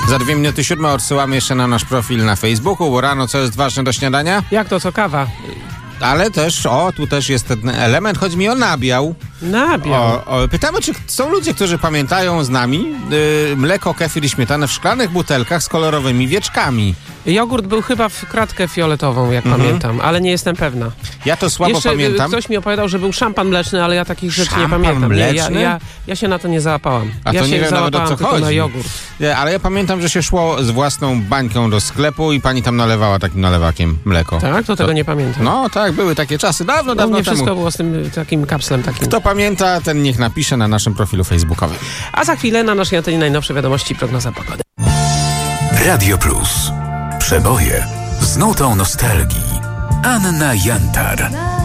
Za 2 minuty 7 odsyłamy jeszcze na nasz profil na Facebooku, bo rano co jest ważne do śniadania? Jak to, co kawa? Ale też, tu też jest ten element, chodzi mi o nabiał. Nabiał. Pytamy, czy są ludzie, którzy pamiętają z nami mleko, kefir i śmietanę w szklanych butelkach z kolorowymi wieczkami. Jogurt był chyba w kratkę fioletową, jak pamiętam, ale nie jestem pewna. Ja to słabo Jeszcze pamiętam. Ktoś mi opowiadał, że był szampan mleczny, ale ja takich rzeczy nie Szampan pamiętam. mleczny? Ja się na to nie załapałam. A ja to się nie wiem nawet, o załapałam co tylko chodzi. na jogurt. Nie, ale ja pamiętam, że się szło z własną bańką do sklepu i pani tam nalewała takim nalewakiem mleko. Tak? To tego nie pamiętam. No tak, były takie czasy, dawno Nie temu. wszystko było z tym takim kapslem takim. Kto pamięta, ten niech napisze na naszym profilu facebookowym. A za chwilę na naszej antenie najnowsze wiadomości i prognoza pogody. Radio Plus. Przeboje z nutą nostalgii. Anna Jantar.